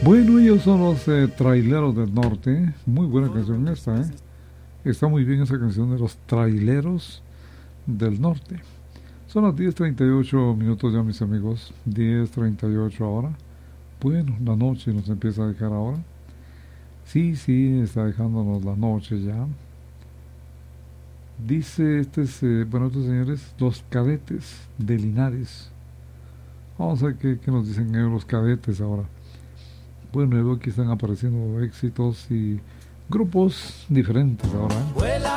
Bueno, ellos son los Traileros del Norte. Muy buena canción esta, ¿eh? Está muy bien esa canción de los Traileros del Norte. Son las 10:38 minutos ya, mis amigos. 10:38 ahora. Bueno, la noche nos empieza a dejar ahora. Sí, sí, está dejándonos la noche ya. Dice bueno, estos señores, los Cadetes de Linares. Vamos a ver qué nos dicen ellos los Cadetes ahora. Bueno, yo veo que están apareciendo éxitos y grupos diferentes ahora.